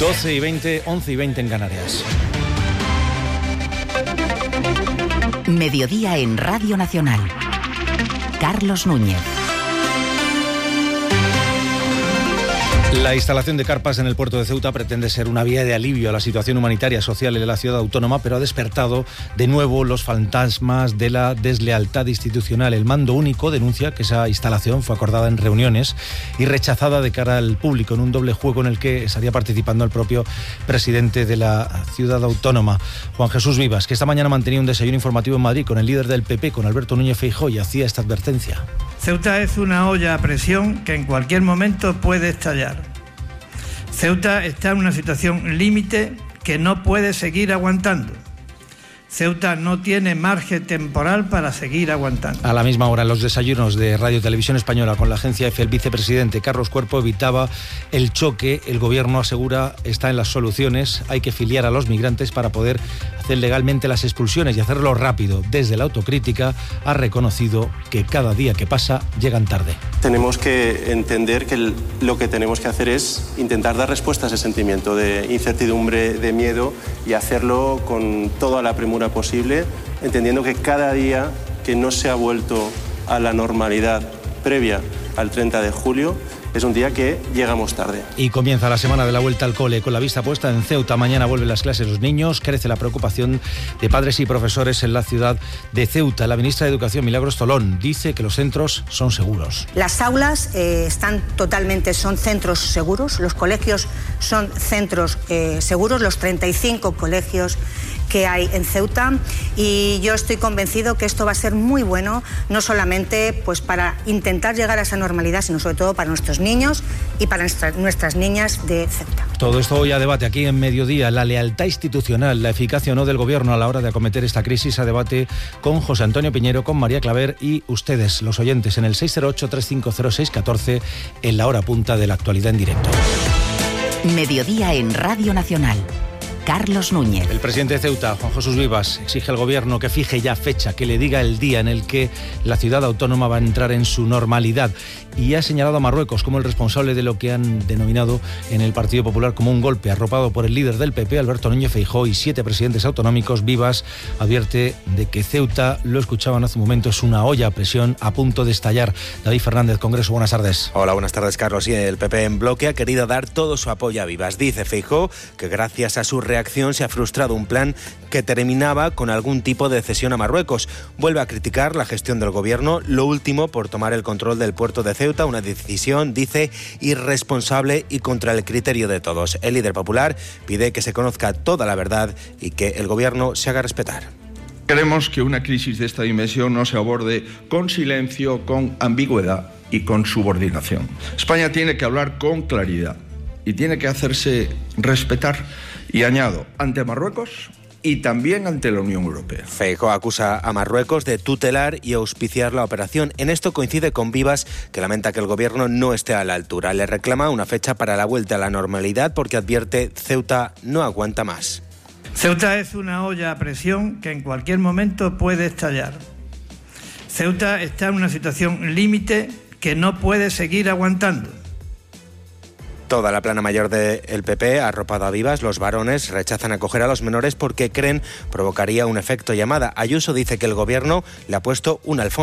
12:20, 11:20 en Canarias. Mediodía en Radio Nacional. Carlos Núñez. La instalación de carpas en el puerto de Ceuta pretende ser una vía de alivio a la situación humanitaria y social de la ciudad autónoma, pero ha despertado de nuevo los fantasmas de la deslealtad institucional. El Mando Único denuncia que esa instalación fue acordada en reuniones y rechazada de cara al público en un doble juego en el que estaría participando el propio presidente de la ciudad autónoma, Juan Jesús Vivas, que esta mañana mantenía un desayuno informativo en Madrid con el líder del PP, con Alberto Núñez Feijóo, y hacía esta advertencia. Ceuta es una olla a presión que en cualquier momento puede estallar. Ceuta está en una situación límite que no puede seguir aguantando. Ceuta no tiene margen temporal para seguir aguantando. A la misma hora, en los desayunos de Radio Televisión Española con la agencia EFE, el vicepresidente Carlos Cuerpo evitaba el choque. El gobierno asegura está en las soluciones. Hay que filiar a los migrantes para poder hacer legalmente las expulsiones y hacerlo rápido. Desde la autocrítica ha reconocido que cada día que pasa llegan tarde. Tenemos que entender que lo que tenemos que hacer es intentar dar respuesta a ese sentimiento de incertidumbre, de miedo, y hacerlo con toda la premura posible, entendiendo que cada día que no se ha vuelto a la normalidad previa al 30 de julio es un día que llegamos tarde. Y comienza la semana de la vuelta al cole con la vista puesta en Ceuta. Mañana vuelven las clases los niños. Crece la preocupación de padres y profesores en la ciudad de Ceuta. La ministra de Educación, Milagros Tolón, dice que los centros son seguros. Las aulas son centros seguros, los colegios son centros seguros, los 35 colegios que hay en Ceuta, y yo estoy convencido que esto va a ser muy bueno, no solamente pues para intentar llegar a esa normalidad, sino sobre todo para nuestros niños y para nuestras niñas de Ceuta. Todo esto hoy a debate aquí en Mediodía. La lealtad institucional, la eficacia o no del gobierno a la hora de acometer esta crisis, a debate con José Antonio Piñero, con María Claver y ustedes, los oyentes, en el 608-3506-14, en la hora punta de la actualidad en directo. Mediodía en Radio Nacional. Carlos Núñez. El presidente de Ceuta, Juan Jesús Vivas, exige al gobierno que fije ya fecha, que le diga el día en el que la ciudad autónoma va a entrar en su normalidad. Y ha señalado a Marruecos como el responsable de lo que han denominado en el Partido Popular como un golpe, arropado por el líder del PP, Alberto Núñez Feijóo, y 7 presidentes autonómicos. Vivas advierte de que Ceuta, lo escuchaban hace un momento, es una olla a presión a punto de estallar. David Fernández, Congreso, buenas tardes. Hola, buenas tardes, Carlos. Y el PP en bloque ha querido dar todo su apoyo a Vivas. Dice Feijóo que gracias a su reacción se ha frustrado un plan que terminaba con algún tipo de cesión a Marruecos. Vuelve a criticar la gestión del gobierno, lo último por tomar el control del puerto de Ceuta, una decisión, dice, irresponsable y contra el criterio de todos. El líder popular pide que se conozca toda la verdad y que el gobierno se haga respetar. Queremos que una crisis de esta dimensión no se aborde con silencio, con ambigüedad y con subordinación. España tiene que hablar con claridad y tiene que hacerse respetar. Y añado, ante Marruecos y también ante la Unión Europea. Feijóo acusa a Marruecos de tutelar y auspiciar la operación. En esto coincide con Vivas, que lamenta que el gobierno no esté a la altura. Le reclama una fecha para la vuelta a la normalidad porque advierte Ceuta no aguanta más. Ceuta es una olla a presión que en cualquier momento puede estallar. Ceuta está en una situación límite que no puede seguir aguantando. Toda la plana mayor del PP ha arropado a Vivas. Los varones rechazan acoger a los menores porque creen provocaría un efecto llamada. Ayuso dice que el gobierno le ha puesto un alfombra.